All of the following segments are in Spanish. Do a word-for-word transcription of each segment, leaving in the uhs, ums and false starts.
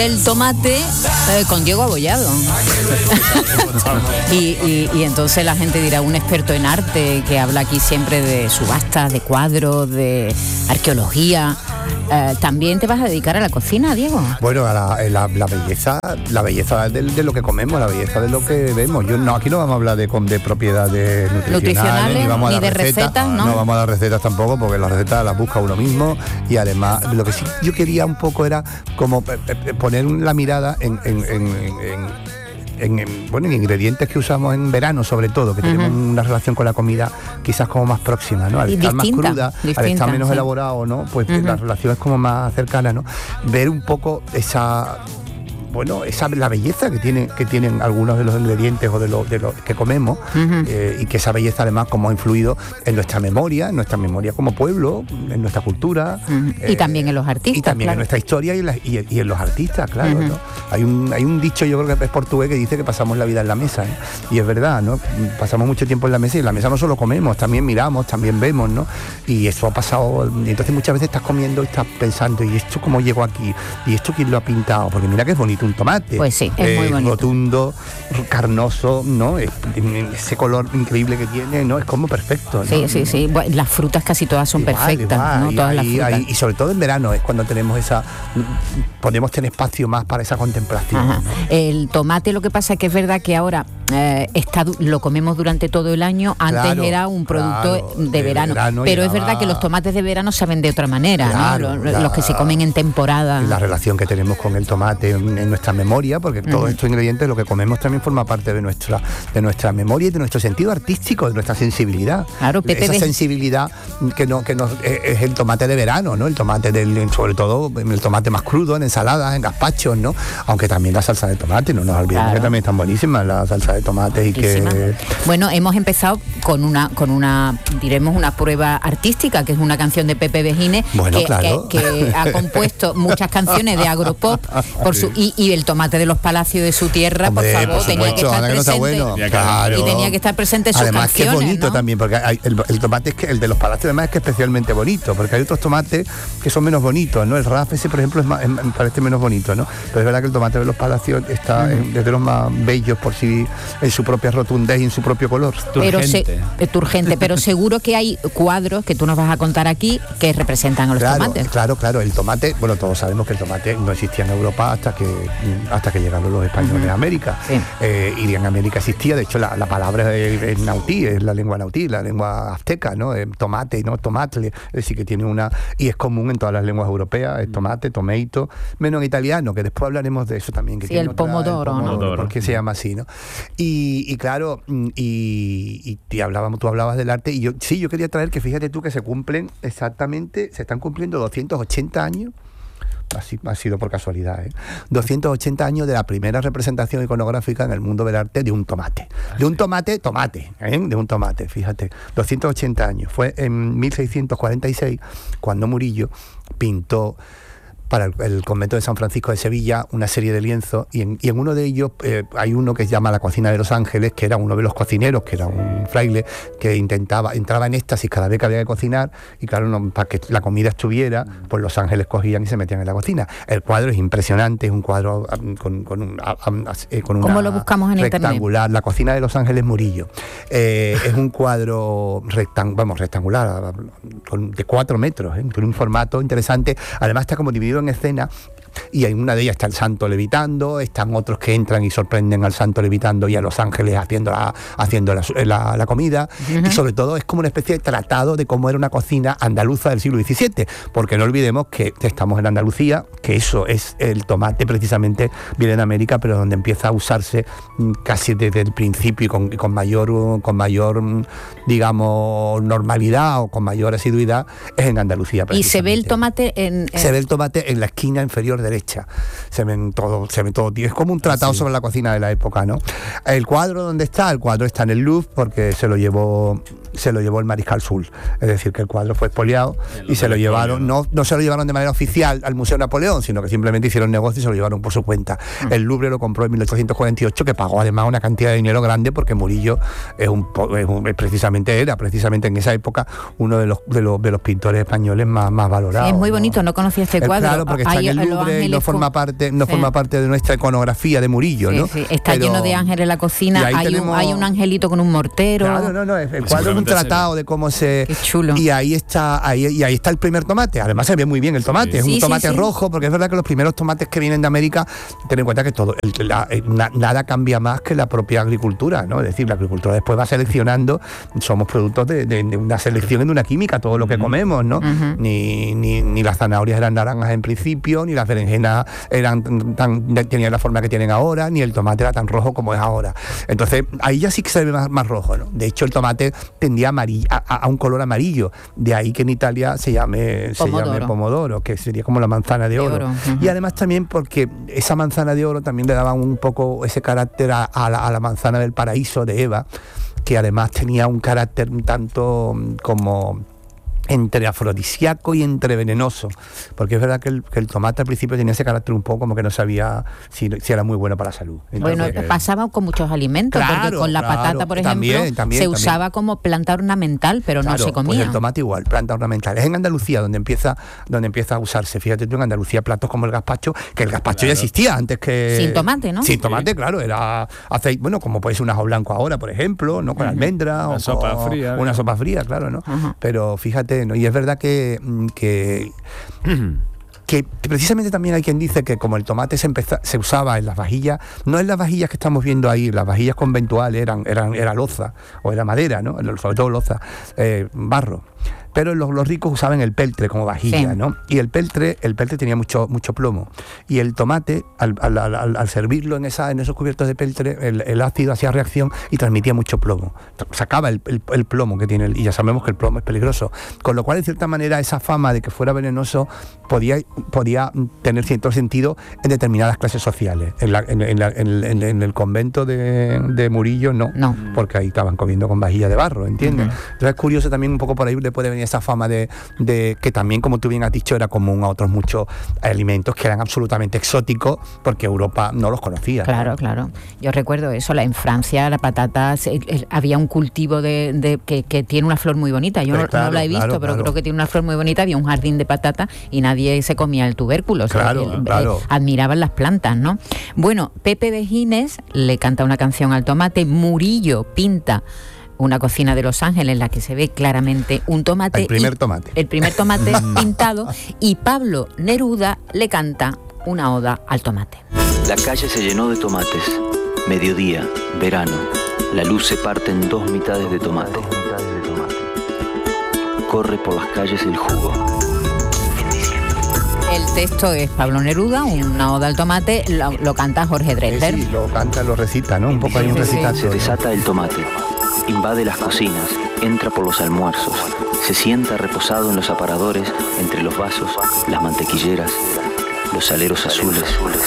El tomate eh, con Diego Abollado. y, y, y entonces la gente dirá, un experto en arte que habla aquí siempre de subastas, de cuadros, de arqueología. Eh, ¿También te vas a dedicar a la cocina, Diego? Bueno, a la, la, la belleza, la belleza de, de lo que comemos, la belleza de lo que vemos. Yo no, aquí no vamos a hablar de, de propiedades nutricionales, nutricionales ni, vamos a ni las de recetas, recetas, ¿no? No vamos a las recetas tampoco, porque las recetas las busca uno mismo. Y además, lo que sí yo quería un poco era como eh, poner la mirada en, en, en, en En, en, bueno, en ingredientes que usamos en verano, sobre todo, que uh-huh. tenemos una relación con la comida quizás como más próxima, ¿no? Al y estar distinta, más cruda, distinta, al estar menos sí. elaborado, ¿no? Pues uh-huh. la relación es como más cercana, ¿no? Ver un poco esa... bueno, esa la belleza que tienen que tienen algunos de los ingredientes o de los de los que comemos uh-huh. eh, y que esa belleza además como ha influido en nuestra memoria, en nuestra memoria como pueblo, en nuestra cultura uh-huh. eh, y también en los artistas y también claro. en nuestra historia y en, la, y, y en los artistas, claro, uh-huh. ¿no? Hay un hay un dicho, yo creo que es portugués, que dice que pasamos la vida en la mesa, ¿eh? Y es verdad, ¿no? Pasamos mucho tiempo en la mesa y en la mesa no solo comemos, también miramos, también vemos, ¿no? Y eso ha pasado, y entonces muchas veces estás comiendo y estás pensando, ¿y esto cómo llegó aquí? ¿Y esto quién lo ha pintado? Porque mira que es bonito un tomate. Pues sí, es eh, muy bonito. Rotundo, carnoso, ¿no? Es, ese color increíble que tiene, ¿no? Es como perfecto, ¿no? Sí, sí, sí. Bueno, las frutas casi todas son igual, perfectas, igual, ¿no? Y, todas las y, frutas. Y, y sobre todo en verano es cuando tenemos esa... podemos tener espacio más para esa contemplación, ¿no? El tomate, lo que pasa es que es verdad que ahora eh, está, lo comemos durante todo el año. Antes claro, era un producto claro, de verano, verano pero llegaba... es verdad que los tomates de verano saben de otra manera, claro, ¿no? Los, la, los que se comen en temporada. La relación que tenemos con el tomate en, en nuestra memoria, porque todos uh-huh. estos ingredientes, lo que comemos también forma parte de nuestra de nuestra memoria y de nuestro sentido artístico, de nuestra sensibilidad. Claro, Pepe esa de... sensibilidad que no que nos es, es el tomate de verano, ¿no? El tomate del, sobre todo el tomate más crudo en ensaladas, en gazpachos, ¿no? Aunque también la salsa de tomate, no nos olvidemos claro. que también están buenísimas la salsa de tomate y Buenísima. que bueno, hemos empezado con una con una diremos una prueba artística, que es una canción de Pepe Vejines, bueno, que, claro. que, que ha compuesto muchas canciones de agropop por su y, y el tomate de los palacios de su tierra. Hombre, por favor, por tenía que estar presente. Bueno. Claro. Y tenía que estar presente en sus además canciones. Además que es bonito, ¿no? También, porque hay, el, el tomate es que el de los palacios además es que especialmente bonito, porque hay otros tomates que son menos bonitos, ¿no? El Raf ese, por ejemplo, es más, es, me parece menos bonito, ¿no? Pero es verdad que el tomate de los palacios está uh-huh. en, desde los más bellos por sí, en su propia rotundez y en su propio color. Pero se, es turgente, pero seguro que hay cuadros que tú nos vas a contar aquí que representan a los claro, tomates. Claro, claro, el tomate, bueno, todos sabemos que el tomate no existía en Europa hasta que hasta que llegaron los españoles uh-huh. a América. Sí. Eh, y en América existía, de hecho la, la palabra es, es nautí, es la lengua nautí, la lengua azteca, ¿no? Eh, tomate, ¿no? Tomatle, es decir, que tiene una... y es común en todas las lenguas europeas, es tomate, tomato, menos en italiano, que después hablaremos de eso también. Que sí, tiene el, otra, pomodoro, el pomodoro, ¿no? porque se llama así, ¿no? Y, y claro, y, y, y hablábamos, tú hablabas del arte, y yo sí, yo quería traer que fíjate tú que se cumplen exactamente, se están cumpliendo doscientos ochenta años. Así ha sido por casualidad, ¿eh? doscientos ochenta años de la primera representación iconográfica en el mundo del arte de un tomate. De un tomate, tomate, ¿eh? De un tomate, fíjate. doscientos ochenta años. Fue en mil seiscientos cuarenta y seis cuando Murillo pintó para el, el convento de San Francisco de Sevilla una serie de lienzos y en, y en uno de ellos eh, hay uno que se llama La Cocina de los Ángeles, que era uno de los cocineros, que era un fraile que intentaba, entraba en éxtasis cada vez que había que cocinar y claro, no, para que la comida estuviera, pues los ángeles cogían y se metían en la cocina. El cuadro es impresionante, es un cuadro um, con, con, un, um, eh, con una ¿cómo lo buscamos en rectangular, internet? La Cocina de los Ángeles Murillo. Eh, es un cuadro rectang, vamos, rectangular, con, de cuatro metros, ¿eh? Con un formato interesante, además está como dividido en escena y en una de ellas está el santo levitando, están otros que entran y sorprenden al santo levitando y a los ángeles haciendo la, haciendo la, la, la comida uh-huh. y sobre todo es como una especie de tratado de cómo era una cocina andaluza del siglo diecisiete, porque no olvidemos que estamos en Andalucía, que eso es el tomate precisamente viene de América, pero donde empieza a usarse casi desde el principio y con, y con mayor con mayor digamos normalidad o con mayor asiduidad es en Andalucía. Y se ve el tomate en, en... se ve el tomate en la esquina inferior derecha, se ven todo, se ven todo, es como un tratado sí. sobre la cocina de la época, ¿no? El cuadro, ¿dónde está? El cuadro está en el Louvre porque se lo llevó se lo llevó el Mariscal Soult, es decir, que el cuadro fue expoliado y se lo llevaron, no, no se lo llevaron de manera oficial al Museo Napoleón, sino que simplemente hicieron negocio y se lo llevaron por su cuenta. Mm. El Louvre lo compró en mil ochocientos cuarenta y ocho, que pagó además una cantidad de dinero grande porque Murillo es un, es un es precisamente era, precisamente en esa época, uno de los de los, de los pintores españoles más, más valorados. Sí, es muy ¿no? bonito, no conocía este cuadro. Claro, porque está Ahí en el Louvre, colores y no forma parte, no sí. forma parte de nuestra iconografía de Murillo, sí, ¿no? Sí. Está Pero, lleno de ángeles en la cocina, hay, tenemos, un, hay un angelito con un mortero. Claro, no, no, el cuadro es un tratado de cómo se... Qué chulo. Y ahí está, ahí, y ahí está el primer tomate. Además se ve muy bien el tomate, sí. es un sí, tomate sí, rojo, porque es verdad que los primeros tomates que vienen de América, ten en cuenta que todo, el, la, na, nada cambia más que la propia agricultura, ¿no? Es decir, la agricultura después va seleccionando, somos productos de, de, de una selección, de una química, todo lo que uh-huh. comemos, ¿no? Uh-huh. Ni, ni, ni las zanahorias eran naranjas en principio, ni las berenjenas eran tan, tenían la forma que tienen ahora, ni el tomate era tan rojo como es ahora. Entonces, ahí ya sí que se ve más, más rojo, ¿no? De hecho, el tomate tendía amarillo, a, a un color amarillo, de ahí que en Italia se llame pomodoro, se llame pomodoro, que sería como la manzana de oro. De oro. Uh-huh. Y además también porque esa manzana de oro también le daba un poco ese carácter a, a, la, a la manzana del paraíso de Eva, que además tenía un carácter un tanto como entre afrodisíaco y entre venenoso, porque es verdad que el, que el tomate al principio tenía ese carácter un poco como que no sabía si, si era muy bueno para la salud. Entonces, bueno, eh, pasaba con muchos alimentos, claro, porque con la claro, patata, por ejemplo, también, también, se usaba también. como planta ornamental, pero claro, no se comía. Pues el tomate igual, planta ornamental. Es en Andalucía donde empieza donde empieza a usarse. Fíjate tú, en Andalucía platos como el gazpacho, que el gazpacho claro. ya existía antes que... Sin tomate, ¿no? Sin tomate, sí. claro, era aceite, bueno, como puede ser un ajo blanco ahora, por ejemplo, ¿no? Con uh-huh. almendra una o sopa o, fría. Una sopa fría, claro, ¿no? Uh-huh. Pero fíjate, ¿no? Y es verdad que que, que precisamente también hay quien dice que como el tomate se, empezó, se usaba en las vajillas, no en las vajillas que estamos viendo ahí, las vajillas conventuales eran, eran era loza o era madera, ¿no? Sobre todo loza, eh, barro. Pero los, los ricos usaban el peltre como vajilla, sí. ¿no? Y el peltre, el peltre tenía mucho, mucho plomo. Y el tomate, al, al, al, al servirlo en, esa, en esos cubiertos de peltre, el, el ácido hacía reacción y transmitía mucho plomo. Sacaba el, el, el plomo que tiene, el, y ya sabemos que el plomo es peligroso. Con lo cual, en cierta manera, esa fama de que fuera venenoso podía, podía tener cierto sentido en determinadas clases sociales. En, la, en, en, la, en, en, en el convento de, de Murillo, no, no, porque ahí estaban comiendo con vajilla de barro, ¿entiendes? Uh-huh. Entonces es curioso también un poco por ahí le puede venir esa fama de, de que también, como tú bien has dicho, era común a otros muchos alimentos que eran absolutamente exóticos porque Europa no los conocía. Claro, claro. Yo recuerdo eso, la, en Francia la patata, el, el, había un cultivo de, de que, que tiene una flor muy bonita. Yo no, claro, no la he visto, claro, pero claro. creo que tiene una flor muy bonita. Había un jardín de patata y nadie se comía el tubérculo. Claro, o sea, el, claro. Eh, admiraban las plantas, ¿no? Bueno, Pepe Vejines le canta una canción al tomate, Murillo pinta una cocina de Los Ángeles en la que se ve claramente un tomate. El primer tomate. El primer tomate pintado. Y Pablo Neruda le canta una oda al tomate. La calle se llenó de tomates. Mediodía, verano. La luz se parte en dos mitades de tomate. Corre por las calles el jugo. El texto es Pablo Neruda, una oda al tomate, lo, lo canta Jorge Drexler. Sí, lo canta, lo recita, ¿no? Un poco hay un recitatorio. Se desata el tomate. Invade las cocinas, entra por los almuerzos, se sienta reposado en los aparadores, entre los vasos, las mantequilleras, los saleros azules.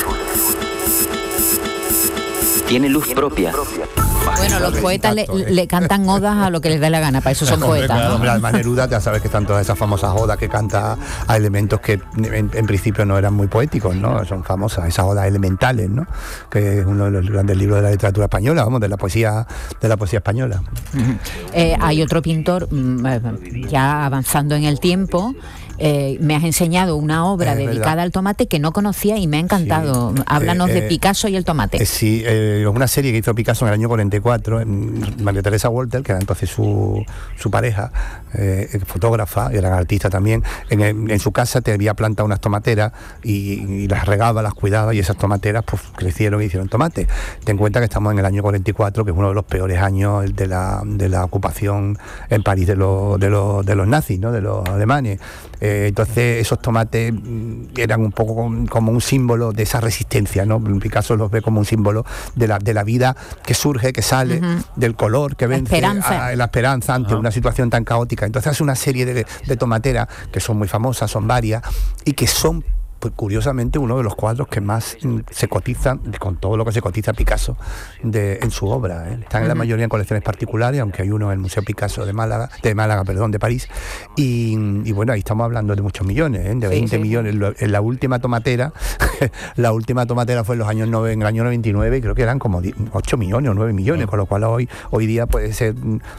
Tiene luz propia. Bueno, los poetas le, le cantan odas a lo que les da la gana, para eso son poetas, ¿no? Hombre, además Neruda, ya sabes que están todas esas famosas odas que canta a elementos que en, en principio no eran muy poéticos, ¿no? Son famosas, esas odas elementales, ¿no? Que es uno de los grandes libros de la literatura española, vamos, de la poesía, de la poesía española. Uh-huh. Eh, hay otro pintor, ya avanzando en el tiempo, Eh, me has enseñado una obra es dedicada verdad. al tomate que no conocía y me ha encantado. Sí. Háblanos eh, de Picasso y el tomate. Eh, sí, eh, una serie que hizo Picasso en el año cuarenta y cuatro, María Teresa Walter, que era entonces su, su pareja, eh, fotógrafa, era artista también, en, en su casa te había plantado unas tomateras y, y las regaba, las cuidaba, y esas tomateras pues crecieron y hicieron tomate. Ten en cuenta que estamos en el año cuarenta y cuatro, que es uno de los peores años de la, de la ocupación en París de los, de los, de los nazis, ¿no? De los alemanes. Eh, entonces esos tomates eran un poco como un símbolo de esa resistencia, ¿no? Picasso los ve como un símbolo de la, de la vida que surge, que sale, uh-huh. del color que vence, la esperanza, a, la esperanza ante uh-huh. una situación tan caótica. Entonces hace una serie de, de tomateras que son muy famosas, son varias, y que son, pues, curiosamente, uno de los cuadros que más mm, se cotizan, con todo lo que se cotiza Picasso de, en su obra, ¿eh? Están en la mayoría en colecciones particulares, aunque hay uno en el Museo Picasso de Málaga, de Málaga, perdón, de París, y, y bueno, ahí estamos hablando de muchos millones, ¿eh? De veinte sí, sí. millones. En la última tomatera la última tomatera fue en los años nueve, en el año noventa y nueve, y creo que eran como ocho millones o nueve millones, con lo cual hoy hoy día puede ser,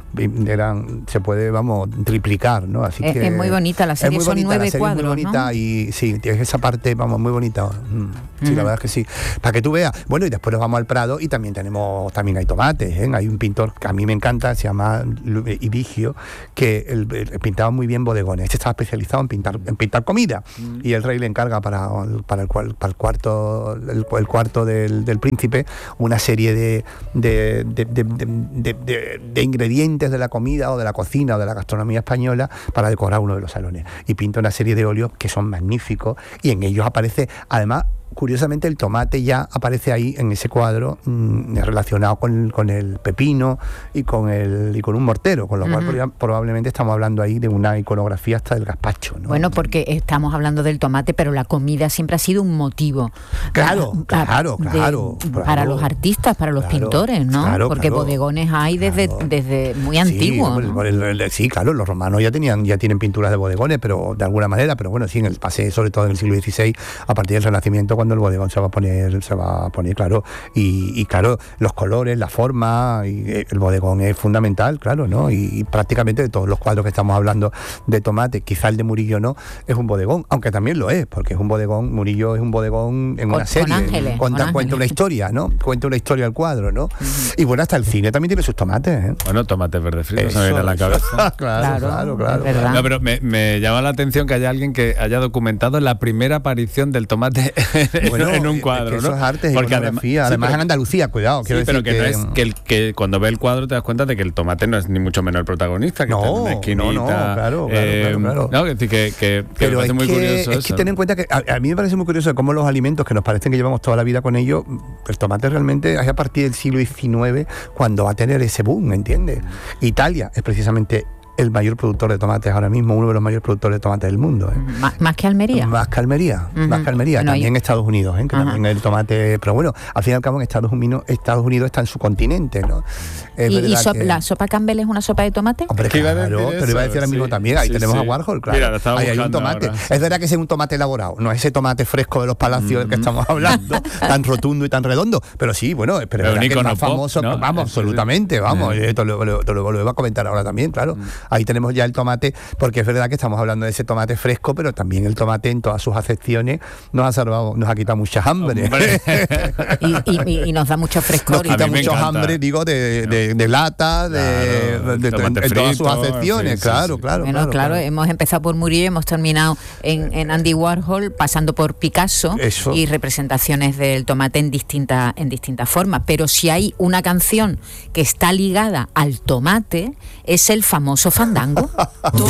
eran, se puede, vamos, triplicar, ¿no? Así es, que es muy bonita la serie, son nueve cuadros, muy bonita, ¿no? Y sí, tienes esa parte, vamos, muy bonita. Mm, sí, uh-huh. La verdad es que sí. Para que tú veas. Bueno, y después nos vamos al Prado y también tenemos, también hay tomates, ¿eh? Hay un pintor que a mí me encanta, se llama Ibigio, que él, él pintaba muy bien bodegones. Este estaba especializado en pintar, en pintar comida. Uh-huh. Y el rey le encarga para, para, el, para el cuarto, el, el cuarto del, del príncipe, una serie de, de, de, de, de, de, de, de ingredientes de la comida o de la cocina o de la gastronomía española para decorar uno de los salones. Y pinta una serie de óleos que son magníficos, y en ellos aparece, además, curiosamente, el tomate ya aparece ahí en ese cuadro, mmm, relacionado con, con el pepino y con el y con un mortero, con lo uh-huh. cual probablemente estamos hablando ahí de una iconografía hasta del gazpacho, ¿no? Bueno, porque estamos hablando del tomate, pero la comida siempre ha sido un motivo. Claro, a, claro, de, claro, Para claro, los artistas, para los claro, pintores, ¿no? Claro, porque claro, bodegones hay desde, claro. desde muy antiguo. Sí, ¿no? el, el, el, sí, claro, los romanos ya tenían ya tienen pinturas de bodegones, pero de alguna manera, pero bueno, sí, en el pase, sobre todo en el siglo dieciséis, a partir del Renacimiento, cuando el bodegón se va a poner, se va a poner, claro, y, y claro, los colores, la forma, y el bodegón es fundamental, claro, ¿no? Y, y prácticamente de todos los cuadros que estamos hablando de tomate, quizá el de Murillo no, es un bodegón, aunque también lo es, porque es un bodegón, Murillo es un bodegón en con, una serie, con ángeles, cuenta, con cuenta una historia, ¿no? Cuenta una historia al cuadro, ¿no? Uh-huh. Y bueno, hasta el cine también tiene sus tomates, ¿eh? Bueno, tomates verdes fritos, se me viene a la cabeza. claro, claro, claro. claro. No, pero me, me llama la atención que haya alguien que haya documentado la primera aparición del tomate bueno, en un cuadro, es que ¿no? Eso es arte, es porque además, además, además sí, en Andalucía, cuidado. Sí, pero que, que no es que, el, que cuando ve el cuadro te das cuenta de que el tomate no es ni mucho menos el protagonista, que no, está en una esquinita. No, no, claro, eh, claro, claro. No, que, que, que, que pero me parece es muy que, curioso es eso. que ten en cuenta que a, a mí me parece muy curioso cómo los alimentos que nos parecen que llevamos toda la vida con ellos, el tomate realmente es a partir del siglo diecinueve cuando va a tener ese boom, ¿entiendes? Italia es precisamente el mayor productor de tomates ahora mismo, uno de los mayores productores de tomates del mundo, ¿eh? ¿Más, más que Almería? Más que Almería, uh-huh. más que Almería, bueno, también y... Estados Unidos, ¿eh? Que uh-huh. también el tomate, pero bueno, al fin y al cabo en Estados Unidos, Estados Unidos está en su continente, ¿no? Es ¿Y, y so, que... la sopa Campbell es una sopa de tomate? Hombre, claro, te lo iba a decir ahora mismo sí, también, ahí sí, tenemos sí. a Warhol, claro. Mira, ahí hay un tomate. Ahora. Es verdad que ese es un tomate elaborado, no es ese tomate fresco de los palacios mm-hmm. del que estamos hablando, tan rotundo y tan redondo, pero sí, bueno, pero, pero es que es más famoso, ¿no? Vamos, absolutamente, vamos, te lo iba a comentar ahora también, claro. Ahí tenemos ya el tomate, porque es verdad que estamos hablando de ese tomate fresco, pero también el tomate en todas sus acepciones nos ha salvado, nos ha quitado mucha hambre. y, y, y nos da mucho frescor. Nos quita mucho hambre, digo, de, de, de lata, de, claro, de, de, de en frito, todas sus acepciones, sí, claro, sí, sí. Bueno, claro, claro, claro, claro. Hemos empezado por Murillo, hemos terminado en, en Andy Warhol, pasando por Picasso. Eso. Y representaciones del tomate en distintas en distintas formas. Pero si hay una canción que está ligada al tomate, es el famoso fandango.